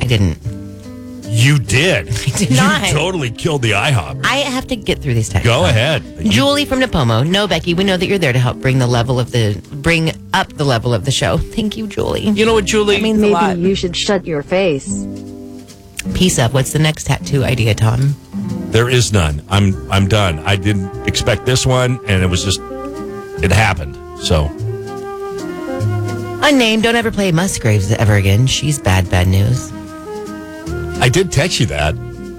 didn't. You did. I did not. You totally killed the IHOP. I have to get through these texts. Go ahead. Julie from Napomo. No, Becky, we know that you're there to help bring up the level of the show. Thank you, Julie. You know what, Julie? That means a lot. Maybe you should shut your face. Peace up. What's the next tattoo idea, Tom? There is none. I'm done. I didn't expect this one, and it happened. So. Unnamed. Don't ever play Musgraves ever again. She's bad news. I did text you that.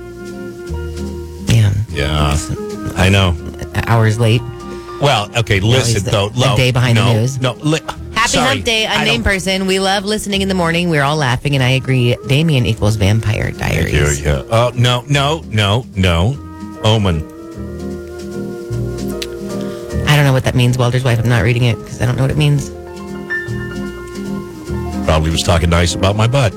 Yeah, I know. Hours late. Well, okay, listen, though. A day behind the news. Happy sorry, Hump Day, unnamed person. We love listening in the morning. We're all laughing, and I agree. Damien equals Vampire Diaries. Yeah. Oh, no. Omen. I don't know what that means, Welder's wife. I'm not reading it because I don't know what it means. Probably was talking nice about my butt.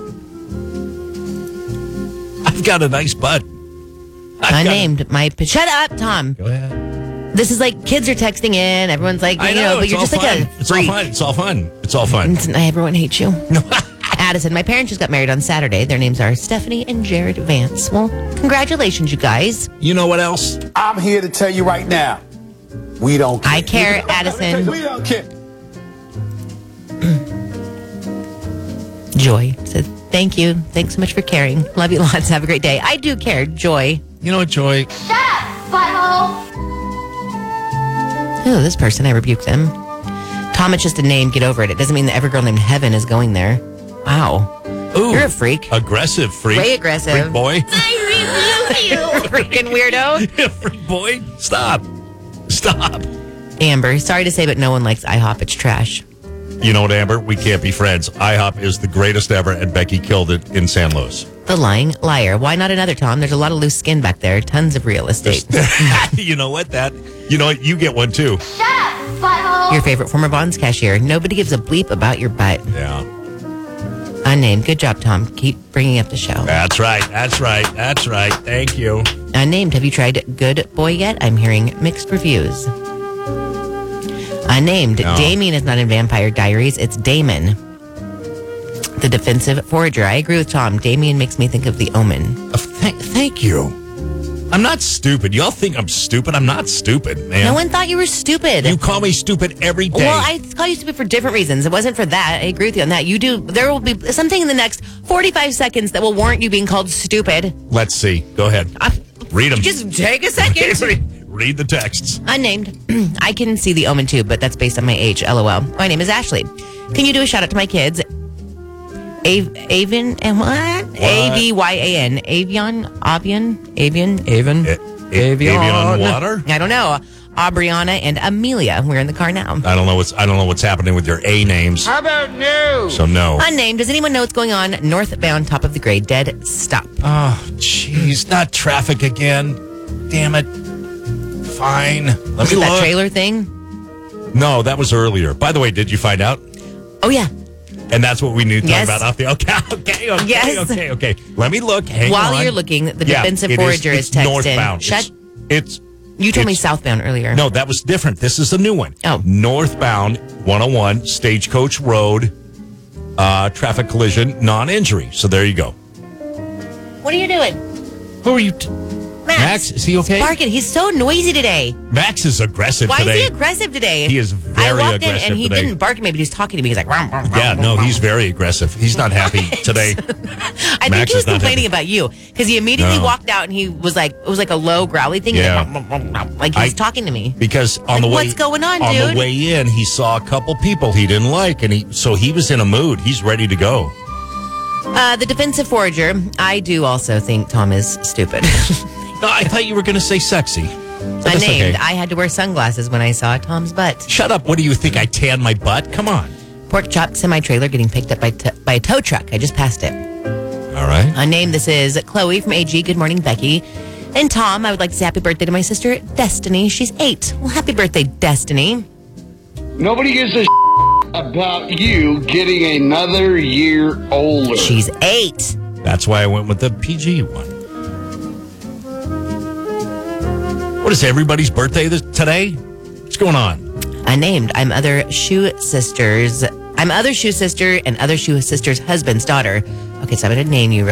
I've got a nice butt. Unnamed. Shut up, Tom. Go ahead. This is like kids are texting in. Everyone's like, I know, but you're just like a freak. It's all fun. Everyone hates you. Addison, my parents just got married on Saturday. Their names are Stephanie and Jared Vance. Well, congratulations, you guys. You know what else? I'm here to tell you right now, we don't care. I care, Addison. We don't care. Joy said, thank you. Thanks so much for caring. Love you lots. Have a great day. I do care, Joy. You know what, Joy? Shut up, butthole! Oh, this person, I rebuked them. Tom, it's just a name. Get over it. It doesn't mean that every girl named Heaven is going there. Wow. Ooh, you're a freak. Aggressive freak. Way aggressive. Freak boy. I rebuke you. Freaking weirdo. Freak boy. Stop. Amber, sorry to say, but no one likes IHOP. It's trash. You know what, Amber? We can't be friends. IHOP is the greatest ever, and Becky killed it in San Luis. The lying liar. Why not another, Tom? There's a lot of loose skin back there. Tons of real estate. You know what? You get one too. Shut up, butthole! Your favorite former bonds cashier. Nobody gives a bleep about your butt. Yeah. Unnamed. Good job, Tom. Keep bringing up the show. That's right. Thank you. Unnamed. Have you tried Good Boy yet? I'm hearing mixed reviews. Unnamed. No. Damien is not in Vampire Diaries. It's Damon, the defensive forager. I agree with Tom. Damien makes me think of The Omen. Thank you. I'm not stupid. Y'all think I'm stupid. I'm not stupid, man. No one thought you were stupid. You call me stupid every day. Well, I call you stupid for different reasons. It wasn't for that. I agree with you on that. You do. There will be something in the next 45 seconds that will warrant you being called stupid. Let's see. Go ahead. Read them. Just take a second. Read the texts. Unnamed. I can see The Omen too, but that's based on my age. LOL. My name is Ashley. Can you do a shout out to my kids? Avian and what? Avyan. Avian water? I don't know. Aubriana and Amelia. We're in the car now. I don't know what's happening with your A names. How about no? So no. Unnamed. Does anyone know what's going on? Northbound, top of the grade, dead stop. Oh, jeez, not traffic again. Damn it. Fine. Let me look. That trailer thing? No, that was earlier. By the way, did you find out? Oh yeah. And that's what we need to Yes. talk about off the okay. Yes. Okay. Let me look. Hang While on. you're looking, the defensive forager is it's texting. northbound. You told me southbound earlier. No, that was different. This is a new one. Oh. Northbound 101 Stagecoach Road, traffic collision, non-injury. So there you go. What are you doing? Who are you? Max, is he okay? Barking. He's so noisy today. Max is aggressive Why today. is he aggressive today? He is very I walked aggressive in and he today. didn't bark at me, but he was talking to me. He's like, rum, rum, Yeah, rum, no, rum. he's very aggressive. He's not happy today. I think Max he was is not complaining happy. about you because he immediately No. walked out and he was like, it was like a low growly thing. Yeah. Like he was talking to me. Because on Like, the way, what's going on, on dude? the way in, he saw a couple people he didn't like, and so he was in a mood. He's ready to go. The defensive forager. I do also think Tom is stupid. No, I thought you were going to say sexy. So that's Unnamed. okay. I had to wear sunglasses when I saw Tom's butt. Shut up. What do you think? I tanned my butt? Come on. Pork chop semi-trailer getting picked up by a tow truck. I just passed it. All right. Unnamed. This is Chloe from AG. Good morning, Becky. And Tom, I would like to say happy birthday to my sister, Destiny. She's 8. Well, happy birthday, Destiny. Nobody gives a about you getting another year older. She's 8. That's why I went with the PG one. What is everybody's birthday today? What's going on? Unnamed. I'm other shoe sister and other shoe sister's husband's daughter. Okay, so I'm going to name you real